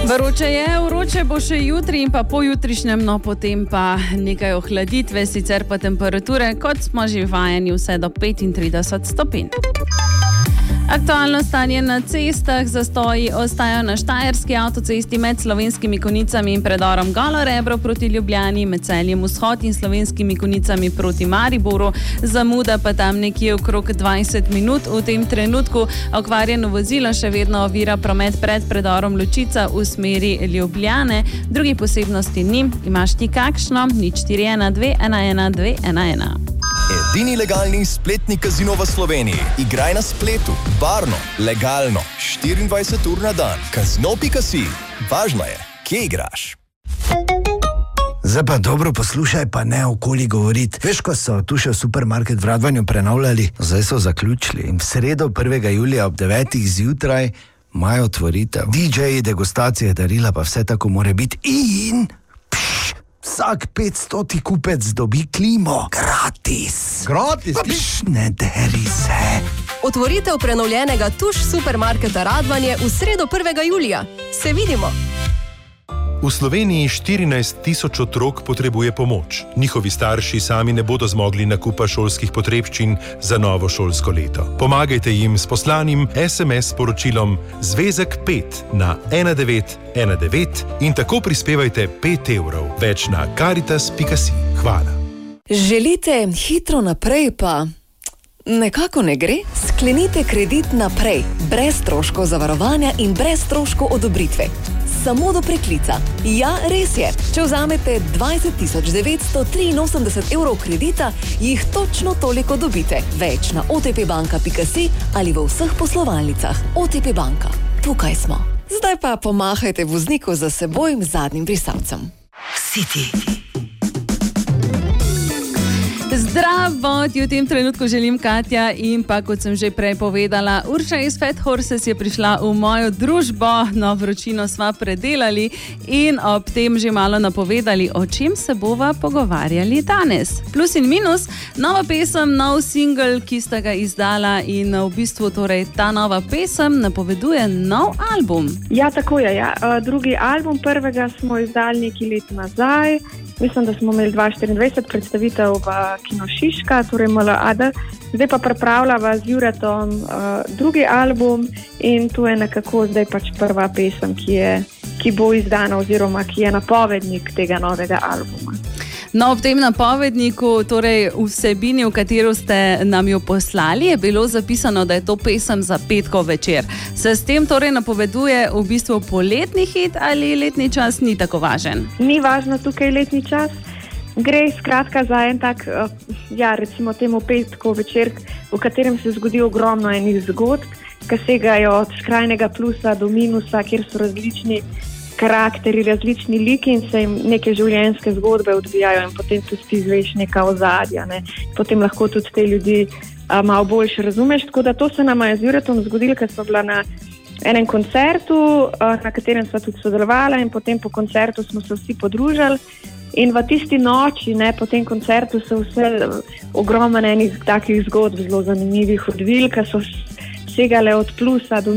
Vroče bo še jutri in pa pojutrišnjem, no potem pa nekaj ohladitve, sicer pa temperature, kot smo že vajeni, vse do 35 stopinj. Aktualno stanje na cestah, zastoji ostajajo na Štajerski avtocesti med Slovenskimi Konjicami in predorom Golo Rebro proti Ljubljani, med Celjem Vzhod in Slovenskimi Konjicami proti Mariboru, zamuda pa tam nekje okrog 20 minut. V tem trenutku okvarjeno vozilo še vedno ovira promet pred predorom Lučica v smeri Ljubljane. Drugih posebnosti ni. Imaš ti kakšno? 041 211 211. Edini legalni spletni kazino v Sloveniji. Igraj na spletu, varno, legalno, 24 ur na dan. Kazino.si. Važno je, kje igraš. Zdaj pa dobro poslušaj, pa ne okoli govoriti. Veš, ko so tu še v supermarket v Radvanju prenavljali, zdaj so zaključili in v sredo 1. julija ob 9. zjutraj imajo otvoritev. DJ-ji, degustacije, darila, pa vse tako more biti in... Vsak 500 kupec dobi klimo. Gratis. Ne deri se. Otvoritev prenovljenega Tuš supermarketa Radvanje v sredo 1. julija. Se vidimo. V Sloveniji 14 000 otrok potrebuje pomoč. Njihovi starši sami ne bodo zmogli nakupa šolskih potrebščin za novo šolsko leto. Pomagajte jim s poslanim SMS sporočilom Zvezek 5 na 1919 in tako prispevajte 5 evrov. Več na Caritas.si. Hvala. Želite hitro naprej, pa nekako ne gre? Sklenite kredit naprej, brez stroškov zavarovanja in brez stroškov odobritve. Samo do preklica. Ja, res je. Če vzamete 20 983 evrov kredita, jih točno toliko dobite. Več na otpbanka.si ali v vseh poslovalnicah. OTP banka. Tukaj smo. Zdaj pa pomahajte vozniku za seboj z zadnjim brisalcem. City. Zdravo, ti v tem trenutku želim Katja in pa, kot sem že prej povedala, Urša iz Fat Horses je prišla v mojo družbo, no vročino sva predelali in ob tem že malo napovedali, o čem se bova pogovarjali danes. Plus in minus, nova pesem, nov single, ki sta ga izdala in v bistvu torej ta nova pesem napoveduje nov album. Ja, tako je, ja. Drugi album, prvega smo izdali nekaj let nazaj. Mislim, da smo imeli 2024 predstavitev v Kino Šiška, torej MLAD. Zdaj pa pripravljava z Juretom drugi album in to je nekako zdaj pač prva pesem, ki bo izdana oziroma ki je napovednik tega novega albuma. No, ob tem napovedniku, torej vsebini, v katero ste nam jo poslali, je bilo zapisano, da je to pesem za petkov večer. Se s tem torej napoveduje v bistvu poletni hit ali letni čas ni tako važen? Ni važno tukaj letni čas. Gre skratka za en tak, recimo temu petkov večer, v katerem se zgodi ogromno enih zgodb, ki segajo od skrajnega plusa do minusa, kjer so različni karakteri, različni liki in se jim neke življenjske zgodbe odvijajo in potem tudi ti izveš neka ozadja. Ne. Potem lahko tudi te ljudi malo boljše razumeš. Tako da to se nama je z Juretom zgodilo, ker smo bila na enem koncertu, na katerem sva tudi sodelovala in potem po koncertu smo se vsi podružili. In v tisti noči, po tem koncertu so vse ogromno enih takih zgodb zelo zanimivih odvil, ki so segale od plusa do